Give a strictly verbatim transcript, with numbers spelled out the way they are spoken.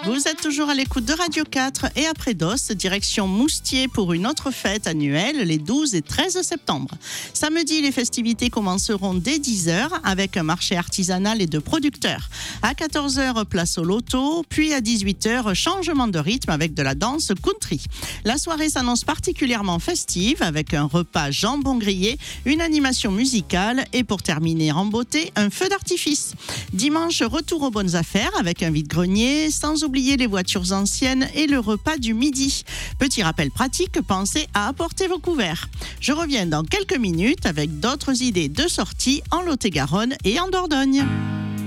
Vous êtes toujours à l'écoute de Radio quatre et après DOS, direction Moustier pour une autre fête annuelle les douze et treize septembre. Samedi, les festivités commenceront dès dix heures avec un marché artisanal et de producteurs. À quatorze heures, place au loto, puis à dix-huit heures, changement de rythme avec de la danse country. La soirée s'annonce particulièrement festive avec un repas jambon grillé, une animation musicale et pour terminer en beauté, un feu d'artifice. Dimanche, retour aux bonnes affaires avec un vide-grenier, sans oublier les voitures anciennes et le repas du midi. Petit rappel pratique, pensez à apporter vos couverts. Je reviens dans quelques minutes avec d'autres idées de sortie en Lot-et-Garonne et en Dordogne.